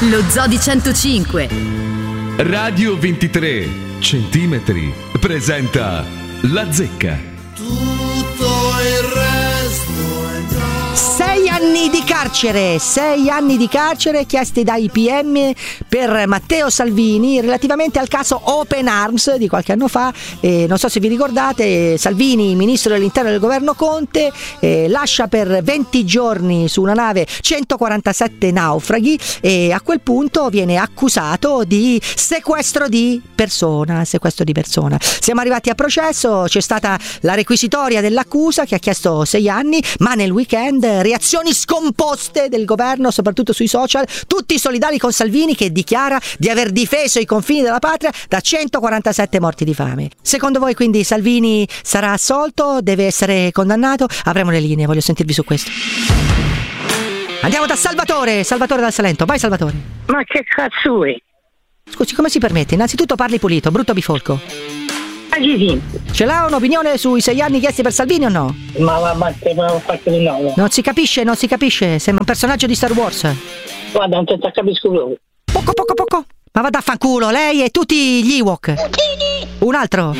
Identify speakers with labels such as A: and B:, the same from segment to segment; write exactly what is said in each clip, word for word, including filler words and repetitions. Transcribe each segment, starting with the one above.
A: Lo Zoo di centocinque.
B: Radio ventitré centimetri presenta La Zecca.
C: Tutto il resto è già.
D: Sei anni di carcere, sei anni di carcere chiesti dai P M per Matteo Salvini relativamente al caso Open Arms di qualche anno fa. Eh, non so se vi ricordate, Salvini, ministro dell'interno del governo Conte, eh, lascia per venti giorni su una nave centoquarantasette naufraghi e a quel punto viene accusato di sequestro di persona, sequestro di persona. Siamo arrivati a processo, c'è stata la requisitoria dell'accusa che ha chiesto sei anni, ma nel weekend reazioni scomposte del governo, soprattutto sui social, tutti solidari con Salvini che dichiara di aver difeso i confini della patria da centoquarantasette morti di fame. Secondo voi quindi Salvini sarà assolto? Deve essere condannato? Avremo le linee, voglio sentirvi su questo. Andiamo da Salvatore, Salvatore dal Salento, vai Salvatore.
E: Ma che cazzo è?
D: Scusi, come si permette? Innanzitutto parli pulito, brutto bifolco. Ce l'ha un'opinione sui sei anni chiesti per Salvini o no?
E: Ma va, ma che ma fatto di no?
D: Non si capisce, non si capisce, sembra un personaggio di Star Wars.
E: Guarda, non te la capisco proprio.
D: Poco, poco, poco. Ma vada a fanculo, lei e tutti gli Ewok. Un altro.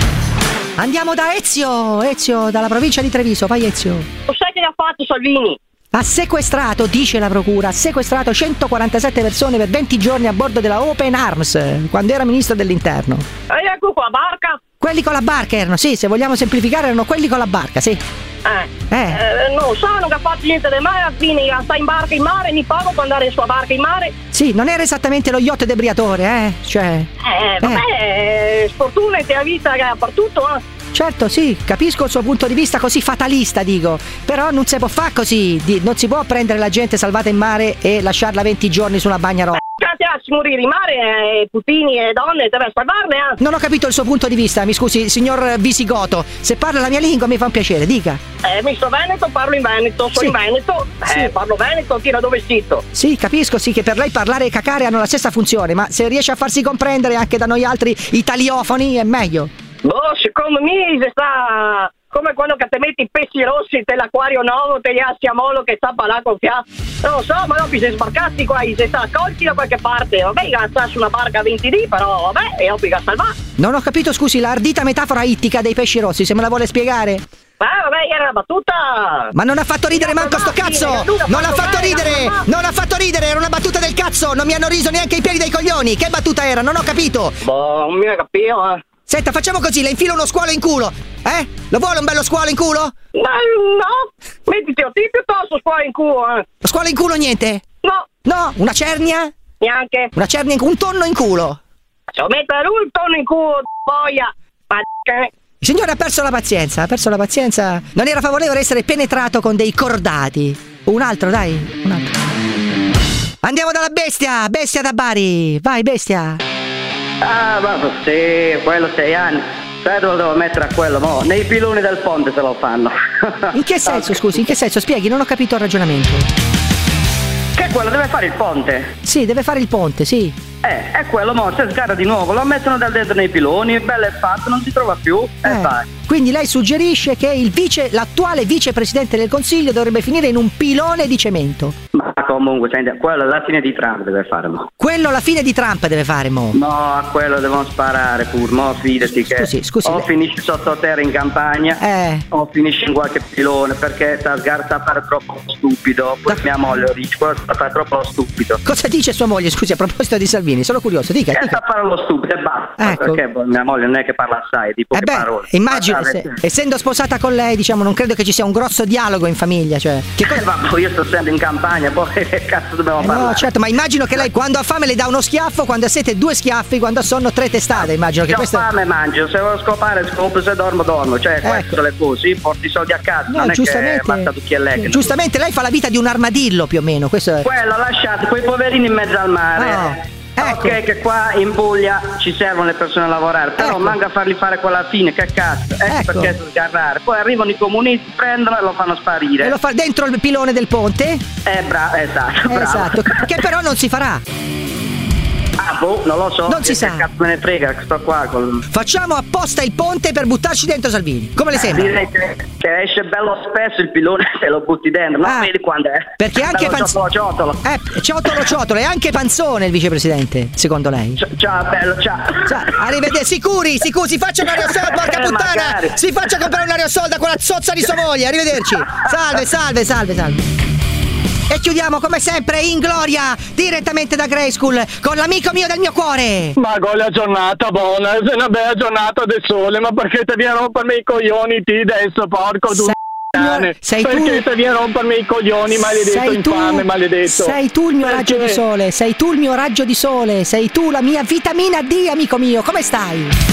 D: Andiamo da Ezio, Ezio dalla provincia di Treviso, vai Ezio.
E: Lo sai che ha fatto Salvini?
D: Ha sequestrato, dice la procura, ha sequestrato centoquarantasette persone per venti giorni a bordo della Open Arms, quando era ministro dell'interno.
E: E ecco qua, barca.
D: Quelli con la barca erano, sì, se vogliamo semplificare erano quelli con la barca, sì.
E: Eh,
D: Eh.
E: eh non sanno che ha fatto niente di male, alla fine sta in barca in mare, mi pago per andare in sua barca in mare.
D: Sì, non era esattamente lo yacht debriatore, eh, cioè...
E: Eh, vabbè, eh. sfortuna e te la vita che ha per tutto, eh.
D: Certo, sì, capisco il suo punto di vista così fatalista, dico. Però non si può fare così, di, non si può prendere la gente salvata in mare e lasciarla venti giorni su una bagna rossa.
E: Ti lasci morire in mare, eh, putini e donne, deve salvarne, eh.
D: Non ho capito il suo punto di vista, mi scusi, signor Visigoto. Se parla la mia lingua mi fa un piacere, dica.
E: Eh, misto Veneto, parlo in Veneto, sono
D: Sì.
E: in Veneto, eh,
D: Sì.
E: parlo Veneto, tira dove sito.
D: Sì, capisco, sì, che per lei parlare e cacare hanno la stessa funzione, ma se riesce a farsi comprendere anche da noi altri italiofoni è meglio.
E: Boh, secondo me se sta come quello che te metti i pesci rossi dell'acquario nuovo, te li assi a molo che sta là col fiato. Non lo so, ma dopo si sbarcati qua, si sta accolti da qualche parte. Vabbè, che sta su una barca venti dì, però vabbè, è obbligo a salvare.
D: Non ho capito, scusi, la ardita metafora ittica dei pesci rossi, se me la vuole spiegare?
E: Ma vabbè, era una battuta.
D: Ma non ha fatto ridere manco sto cazzo! Non ha fatto ridere! Non ha fatto ridere, era una battuta del cazzo! Non mi hanno riso neanche i piedi dei coglioni! Che battuta era? Non ho capito!
E: Boh, non mi ha capito, eh.
D: Senta, facciamo così, le infilo uno squalo in culo! Eh? Lo vuole un bello squalo in culo?
E: Ma no, mettiti a te piuttosto scuola in culo, eh.
D: Lo squalo in culo niente?
E: No,
D: No? Una cernia?
E: neanche.
D: Una cernia in culo? Un tonno in culo?
E: Se lo mettere lui il tonno in culo, boia. Ma che...
D: Il signore ha perso la pazienza, ha perso la pazienza. Non era favorevole essere penetrato con dei cordati. Un altro, dai, un altro. Andiamo dalla bestia, bestia da Bari. Vai, bestia.
F: Ah, ma sì, quello sei anni. Sai dove lo devo mettere a quello, mo? Nei piloni del ponte se lo fanno.
D: In che senso, scusi, in che senso? Spieghi, non ho capito il ragionamento.
F: Che quello deve fare il ponte?
D: Sì, deve fare il ponte, sì.
F: Eh, è quello, mo, se sgarra di nuovo, lo mettono da dentro nei piloni, bello e fatto, non si trova più, e
D: Eh,
F: vai.
D: Quindi lei suggerisce che il vice, l'attuale vicepresidente del Consiglio dovrebbe finire in un pilone di cemento.
F: Ma comunque, senti, quello alla fine di Trump deve fare, mo.
D: Quello la fine di Trump deve fare, mo.
F: No, a quello devono sparare pur, mo, fidati che
D: Scusi, scusi,
F: o
D: lei-
F: finisci sottoterra in campagna,
D: Eh.
F: o finisci in qualche pilone, perché sta sgarza a fare troppo stupido. Poi
D: Da-
F: mia moglie dice, quello sta a fare troppo stupido.
D: Cosa dice sua moglie, scusi, a proposito di Salvini? Sono curioso, dica,
F: E sta
D: dica.
F: a fare lo stupido e basta.
D: Ecco.
F: Perché poi mia moglie non è che parla assai, tipo
D: Eh
F: che
D: beh,
F: parole.
D: immagino,
F: Guardate,
D: se- essendo sposata con lei, diciamo, non credo che ci sia un grosso dialogo in famiglia, cioè. Che
F: Eh,
D: cosa...
F: ma poi io sto sempre in campagna, poi che cazzo dobbiamo
D: Eh,
F: parlare?
D: no, certo, ma immagino che lei quando ha fame le dà uno schiaffo, quando ha sete due schiaffi, quando ha sonno tre testate, immagino che
F: Se ho
D: questo...
F: fame mangio, se voglio scopare scopo, se dormo dormo, cioè queste sono le cose, sì, porti i soldi a casa,
D: No,
F: non è che
D: giustamente,
F: basta tu chi è lei. che-
D: giustamente lei fa la vita di un armadillo più o meno, questo è...
F: Quello lasciate quei poverini in mezzo al mare.
D: No, ecco.
F: Ok, che qua in Puglia ci servono le persone a lavorare, però
D: Ecco.
F: manca a farli fare quella fine, che cazzo, ecco,
D: Ecco.
F: perché sgarrare. Poi arrivano i comunisti, prendono e lo fanno sparire.
D: E lo fa dentro il pilone del ponte?
F: Eh, bravo, esatto, bravo.
D: Esatto, che però non si farà.
F: Ah, boh, non lo so.
D: Non si
F: che
D: sa.
F: cazzo me ne frega, sto qua con...
D: Facciamo apposta il ponte per buttarci dentro Salvini. Come le sembra?
F: Direi che, che esce bello spesso il pilone te lo butti dentro. Non
D: Ah,
F: vedi quando è.
D: perché anche
F: bello
D: Panz-
F: ciotolo, ciotolo.
D: Eh, ciotolo ciotolo e anche panzone il vicepresidente, secondo lei?
F: Ciao, ciao, bello, ciao.
D: Ciao, arrivederci, sicuri, sicuri, si faccia un aerosol, porca
F: Eh,
D: puttana!
F: magari.
D: Si faccia comprare un aerosol da quella zozza di sua moglie, arrivederci! Salve, salve, salve, salve! E chiudiamo come sempre in gloria, direttamente da Grey School, con l'amico mio del mio cuore!
G: Ma con la giornata buona, è una bella giornata del sole, ma perché ti viene a rompermi i coglioni ti adesso, porco tu cane?
D: sei tu-
G: Perché ti viene a rompermi i coglioni, maledetto,
D: Sei tu,
G: infame, maledetto?
D: sei tu il mio raggio
G: Perché?
D: di sole, sei tu il mio raggio di sole, sei tu la mia vitamina D, amico mio, come stai?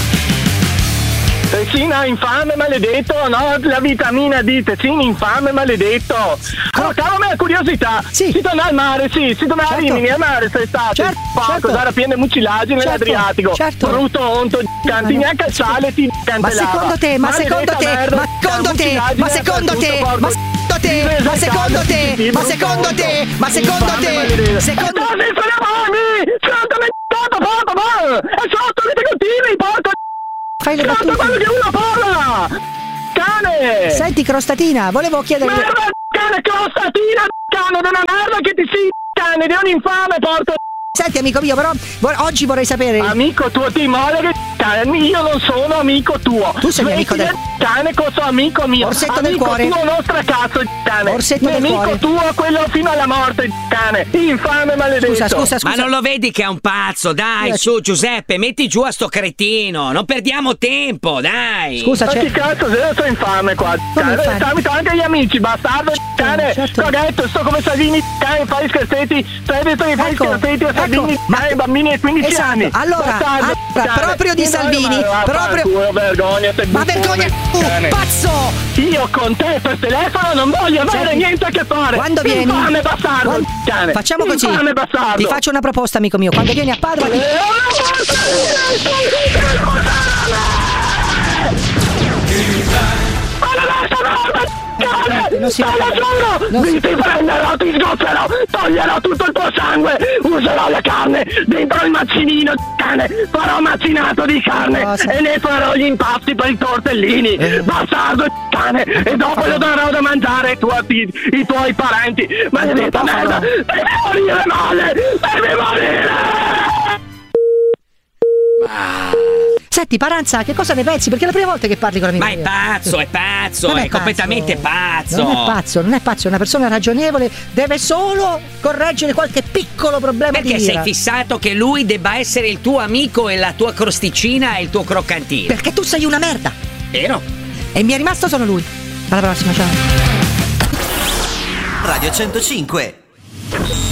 G: Tezzina infame, maledetto, no, la vitamina D, tezzina infame, maledetto. Portavami la curiosità.
D: Sì.
G: Si torna al mare, sì, si torna a
D: Certo.
G: Rimini, al mare sei stato.
D: Certo,
G: Porco,
D: certo.
G: era piena di mucilagine
D: Certo,
G: nell'Adriatico.
D: certo.
G: Brutto onto, canti
D: Ma-
G: neanche il sale ti
D: Ma
G: cantellava.
D: secondo te, ma secondo
G: Maledetta
D: te,
G: merda,
D: ma secondo te,
G: mucilagine
D: ma secondo te,
G: dappertutto,
D: ma
G: porco.
D: secondo te, ma secondo te, ma secondo te, ma secondo te, secondo
G: Ma mi frenavami! Sotto me sotto, porco, porco! È sotto, avete continui, porco!
D: fai le
G: Sotto quello
D: battute.
G: che uno parla! Cane!
D: Senti crostatina, volevo chiedere
G: Merda, cane, costatina, cane, di una merda che ti si, cane, di un infame, porco!
D: Senti amico mio, però vor- oggi vorrei sapere
G: Amico tuo, ti male che cane, io non sono amico tuo.
D: Tu sei amico del-
G: cane, cosa amico mio.
D: Orsetto del
G: amico
D: cuore.
G: tuo, nostra cazzo, cane.
D: Orsetto del
G: Nemico
D: cuore.
G: tuo, quello fino alla morte, cane. Infame, maledetto.
D: Scusa, scusa, scusa.
H: Ma non lo vedi che è un pazzo? Dai,
D: Scusa,
H: su Giuseppe, metti giù a sto cretino. Non perdiamo tempo, dai.
D: Scusa,
G: Ma
D: c'è
G: che cazzo, se io sono infame qua, cane,
D: infame?
G: stammi anche gli amici, bastardo, cane,
D: certo.
G: caghetto, sto come Salvini, cane, fai scherzetti, stai detto che fai
D: Ecco,
G: scherzetti a Salvini,
D: ecco, ma-
G: cane, bambini di quindici
D: Esatto,
G: anni.
D: allora,
G: Bastardo,
D: allora,
G: cane.
D: proprio di
G: E dai,
D: Salvini,
G: ma- ma-
D: proprio-
G: culo, vergognate,
D: Ma
G: buffone,
D: vergogna tu,
G: cane.
D: pazzo!
G: Io con te per telefono non voglio avere
D: Senti,
G: niente a che fare.
D: Quando vieni?
G: Infame bastardo,
D: Quando-
G: cane.
D: Facciamo così.
G: Infame bastardo.
D: Ti faccio una proposta, amico mio. Quando vieni a Padova ti...
G: Eh,
D: Non si-
G: Te lo giuro!
D: non si-
G: Mi ti prenderò, ti sgozzerò, toglierò tutto il tuo sangue, userò la carne dentro il macinino, cane, farò macinato di carne
D: Cosa?
G: e ne farò gli impasti per i tortellini,
D: Eh.
G: bastardo cane, e dopo lo darò da mangiare ai tuoi, i tuoi parenti, maledetta merda, devi morire male, devi morire!
D: Senti, Paranza, che cosa ne pensi? Perché è la prima volta che parli con l'amico
H: Ma è
D: mio.
H: pazzo, è pazzo,
D: Non
H: è,
D: è pazzo.
H: completamente pazzo.
D: Non è pazzo, non è pazzo, è una persona ragionevole, deve solo correggere qualche piccolo problema
H: Perché
D: di
H: sei
D: ira.
H: fissato che lui debba essere il tuo amico e la tua crosticina e il tuo croccantino?
D: Perché tu sei una merda.
H: Vero?
D: E mi è rimasto solo lui. Alla prossima, ciao.
I: Radio centocinque.